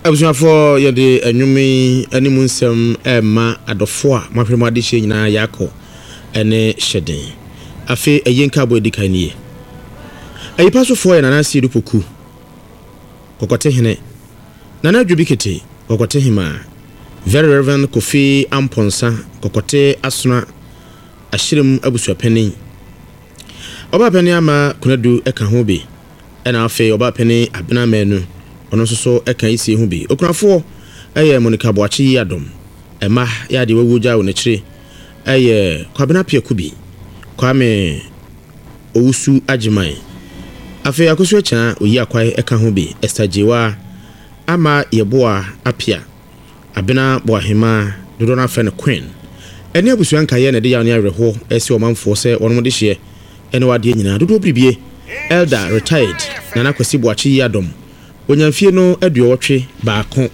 Abusuafo yede anwumi animu nsem ma adofo a mapemade hye nyina yakọ ene hyeden afi eyenka bo edikan nie ayipasofo ye nana si dupoku kokote hene nana dwubikete kokote hima very reverend Kofi Amponsa kokote asuna ahyirem abusuapani oba pani ama kunadu eka ho bi ena afi oba pani abena menu ono so eka isi hu bi okunafo eye Monica Boachi Yadom ema ya de wawuja wo n'akire eye kwabena piaku bi kwame owusu agiman afi akoso echa oyi akwai eka ho bi estajewa ama yeboa apia abena boahema dodo na fe ne queen ene abusuan kaye ne de ya ne awerho esi omanfo se wono de hye ene wade nyina dodo bribie elder retired Nana Kwesi Boachi Yadom onyamfie no aduotwe baako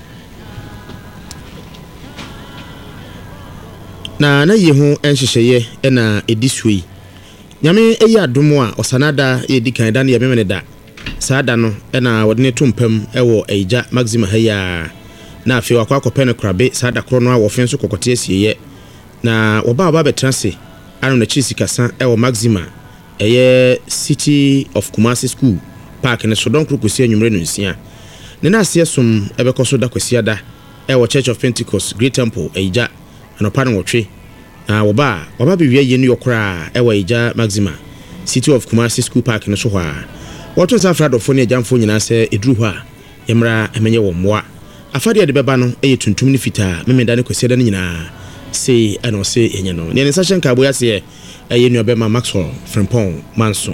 na ye ho enhyehyeye ena edisui nyame eyi adomo a osanada edikan da na yemene da saada no ena wode ne tumpam ewo eija maxima haya na afi wakwa akopene krabe saada kro no a wofen so kokote asieye na oba betranse anu na chisikasa ewo maxima eye City of Kumasi School Park ne sodon krokosi anwumre no nsia ne na asiesom ebekoso da kwasiada ewo Church of Pentecost Great Temple eija anopa no wotwe na woba bewie ye no yokra ewo eija maxima City of Kumasi School Park ne so hwa woto safrado fo ne jamfo nyina se eduru hwa yemra emenye wo moa afade de beba no eye tuntum ne fita memenda ne kwasiada ne nyina se ano se enye no ne nsa hyenka boya se eye no bema Maxwell Frimpong Manson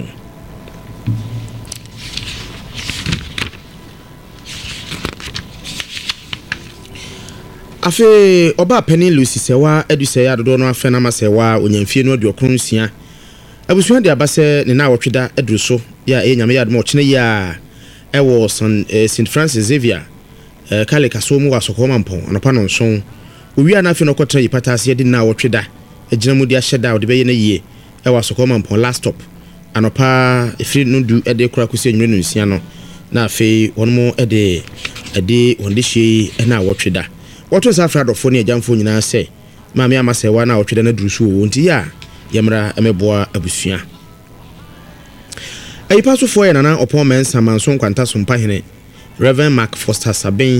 afi oba pani Lucy sewa eduseya dodo no afa na masewa onyamfie no aduokronsia abusuan de abase ne na wotweda eduso ya enyame ya demo chene ya ewo St Francis Xavier kale kaso mu wasokoma mpon anopa no nson owia na afi no kotra yipatase de na wotweda egina mu de ahyeda ode beye na yie ewa sokoma mpon last stop anopa efiri no du ede kura kusi enwure no nsia no na afi wonmo ede wonde hye na wotweda woto safrado fo ne jamfo nyina se maame amasewa na wotweda na durusu wo nti ya yemra emeboa abusua ayipaso fo ye nana opon mensa manson kwanta sompa hene Reverend Mark Foster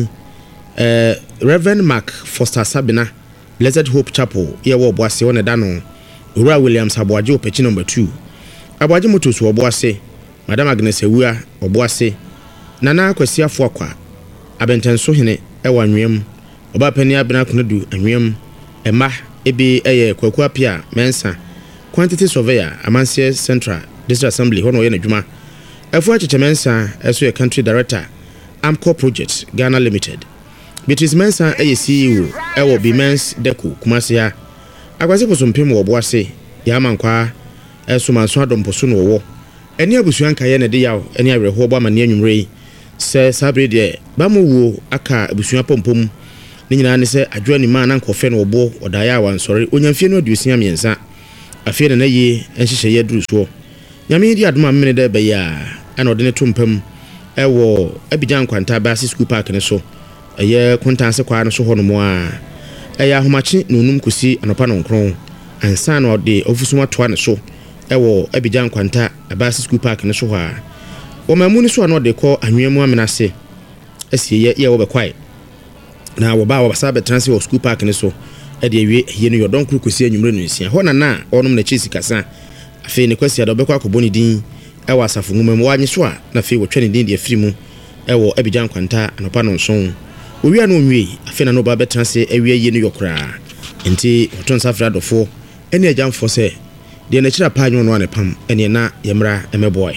Sabina Blessed Hope Chapel ye wo boase wona da no Ura Williams Aboaje opechi number 2 Aboaje motosu oboase Madam Agnes Ewua oboase Nana Kwesi Afuakwa abentenso hene ewa nwem oba pani abena kunadu anwem ema ebe eye kwaku apia mensa quantity surveyor Amansie Central District Assembly hono ye nadwuma afu acheche mensa eso ye country director Amco Project Ghana Limited Beatrice Mensa eye CEO ewo Bimens Deco Kumasi ya akwase posompem wo boase ya mankwa eso manso adomposo no wo eni abusuan kaye ne de yaw eni awerho bo amane anwumre se sabre de bamuwo aka abusuan pompom ni nyina ne se adwo ni ma na nkofe no obo odaya wansori onyamfie no aduosia miensa afie na ye enhyehye ye duru so nyame di adoma mmene da be ya ana ode ne tumpam ewo Abidjan kwanta Basi School Park ne so eye kontanse kwa no so hono mo a eye ahomachi na onum kosi anopa no nkron ansa na ode ofusuma toa ne so ewo Abidjan kwanta Basi School Park ne so ha wo mamu ni so na ode ko anwemu amenase asie ye wo be kwai na wo ba sabe transfer of School Park ne so e de awie ye no yodon kosi anwumre no nsia ho na onum na chisi kasa afi ne kwasi ada obekwa akoboni din ewa asafo ngumam wanyi so a na afi wo twene din de afiri mu ewo Abidjan kwanta anopa no nson owia no nwie afi na no ba betranse awie ye no yokra enti oton safra dofo ene ajanfo se de na kira pa nwo no anepam ene na yemra emeboy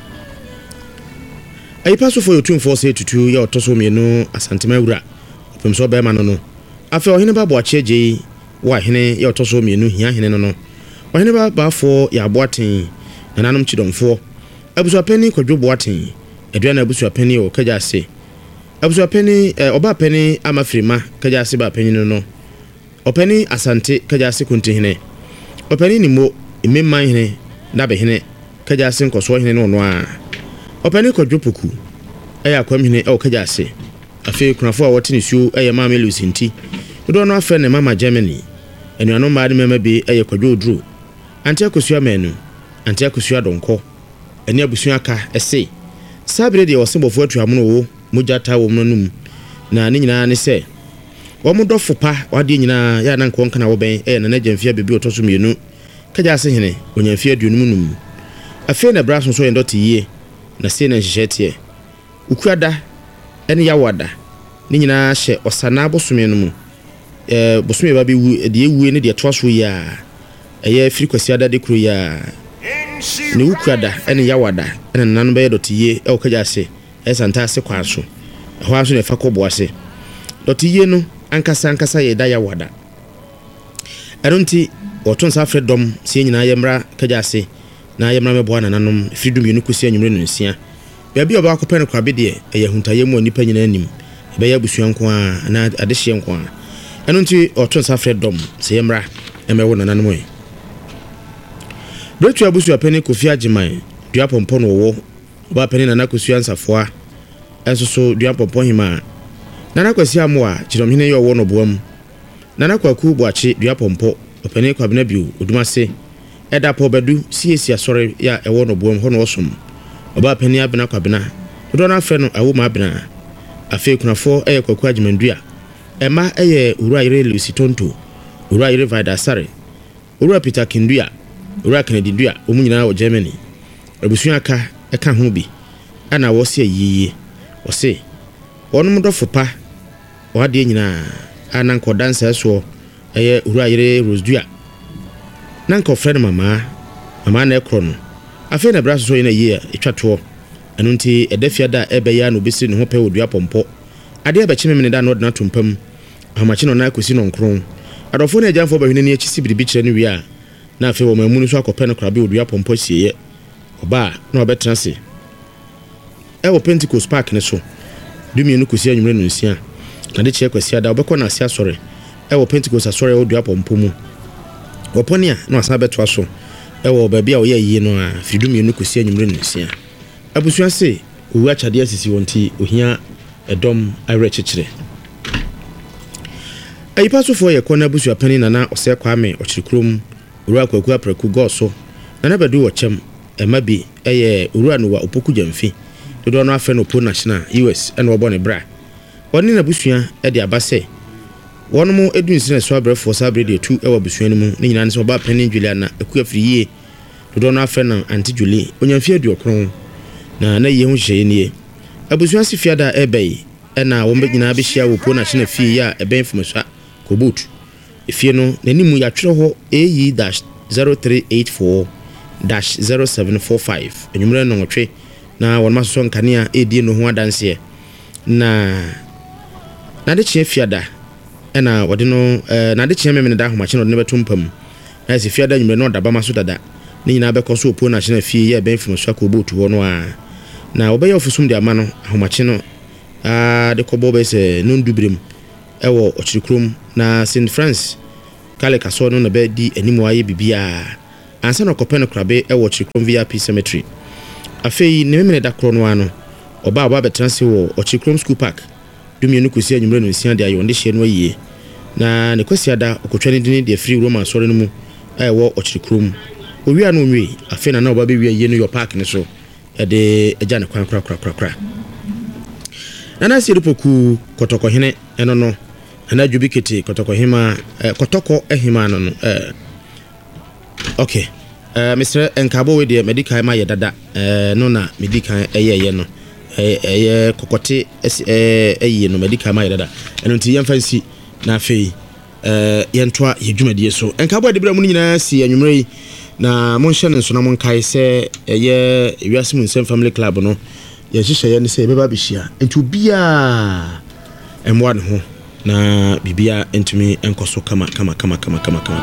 ayipaso fo yotumfo se tutu ya otoso mienu asantema wura opemso be ma no afi ohene ba Boachi je wa hene ya otoso mienu hia hene no ohene ba fo ya aboaten nananom chidomfo abusuapeni Kwadwo Boaten edua na abusuapeni o Kajase abusuapeni oba peni Amafrima Kajase ba peni no openi Asante Kajase kuntihene openi Nimo imemma hene dabe hene Kajase nkoso hene no a openi Kwadwo Poku eya kwamhene o Kajase afi kunafo a wote ne suo eye maame Lucinti do no afa ne mama Germany enu anu ma de mema bi eye kwadwo oduro antia kosua manu antia kosua donko eni abusua aka ese sabire de osebofo atuamono wo mujata wo munum na ne nyina ne se wo mudofo pa wade nyina ya na nko kana wo ben na na jamfia bebi otoso mienu kaja ase hene onyamfia aduonum afi na braso so yendoti yie na se na nhyehyete ukuada ene yawada ne nyina hye osana bosome no mu bosome ba be wu de ewu ne de toaso ya eye frikwasiada de kro ya ne ukuada ene yawada ene nanu be dotiye e okaja ase esanta ase kwaso ho aso ne fa kobo ase dotiye no ankasa ye da yawada eronti oton sa fredom se nyina yemra kaja ase na yemra mebo ananom freedom yenu kusi anwumre no nsia bia oba akopɛ no kwabe de ɛyɛ huntaye mu onipa nyina anim ɛbɛyɛ abusua nko a na adehye nko a ɛno nti oton sa fredom se yemra ɛmɛwo nananom yi bretu abusua pɛni Kofi Agiman dua pompo no wo oba pɛni nana kosua nsafoa ɛnso so dua pompo hima nana kwasi amoa kiromhene yɛ wo no boam nana kwaku boache dua pompo opɛni kwabena biu odumase ɛda po bedu siesi asɔre ya ɛwo no boam ho no osom oba pɛni abena kwabena do na afɛ no awo ma abena afi kunafo ɛyɛ Kwaku Agiman dua ɛma ɛyɛ ura ire Lucy Tonto ura ire Vida Sare ura Peter Kindua ura Kennedy dua omu nyina wo Germany abusua aka ɛka ho bi ana wo se yiye wo se onum dofo pa wade nyina ananko dansa so ɛyɛ ura ire Rose dua nanko friend mama na ekro no afi na braso so yena yiye etwato enu nti edafia da ebeya no besi ne ho pe odua pompo ade ebekye me da no na tompam amachi no na akosi no nkron adofo na ajanfo bahwene ne akisi biribi kire ne wi a na afi wo mamunu so akopɛ no krabe odua pompo sieye oba na obetra se wo Pentecost Park ne so dumi no kosi anwumre no nsia na de kye kwasi ada obekɔ na asia sɔre wo Pentecost asɔre odua pompo mu oponi a na asa beto aso wo ba bia wo ye yi no a fidumi no kosi anwumre no nsia abusua se owu achade asisi wonti ohia edom ayre kyekire ayipasofo ye kɔ na abusua pani nana ɔsɛ kwame ɔkyirikrom owura Kwaku apraku goso nana bedu wo kyem ema bi eye owura no wa opoku jamfi dodo no afɛ no po national US ɛna wɔbɔ ne bra wɔne na abusua de abase wɔnom edun sine so abrɛfo sabre de tu ɛwɔ abusua no mu ne nyina ne so ba pani Juliana aku afiriye dodo no afɛ no anti Julie onyamfi aduokron na ye ho hye nie abusua se fiada ebei ɛna wɔn nyina behia wo po national fee ya ɛbɛn fumasua kobut efie no nanimu ya twere ho AE-0384-0745 enyumre no nwotwe na wɔn maso nkania edie no ho adanse na de kye fiada ɛna wɔde no na de kye memene da homache no de betumpam na se fiada nyumre no daba maso dada ne nyina bɛkɔ so po national fee ya ɛbɛn fumasua kobut ho no a na obɛyɛ ofusum de ama no ahomache no de kɔbɔ bɛ sɛ nondubrem ɛwɔ ɔkyirikrom na St France kale kaso no na bɛ di animu aye bibia ansa na kɔpɛ no krabe ɛwɔ ɔkyirikrom VIP cemetery afei ne memene da kro no ano ɔba bɛtranse wɔ ɔkyirikrom school park dumienu kosi anwumre no nsia de ayonde hye no ayie na ne kwasi ada okotwa ne dini de free room asɔre no mu ɛwɔ ɔkyirikrom owia no nwi afei na ɔba bɛ wi ayie no yo park ne so de eja ne kwan kra ana si rupoku kotoko hene eno no ana jubikete kotoko hima kotoko ehima no okay Mr. Enkabo we de medical ma ye dada no na medical eye no kokote eye no medical ma ye dada eno nti yemfa si na afei yentoa ye dwumadie so Enkabo de bra mu nyina si anwumre na monhye ne nso na monkae se eye Wiase Munsem Family Club no ye hyehyɛ ne se beba bihia enti obia emwa ne ho na bibia entumi enkoso kama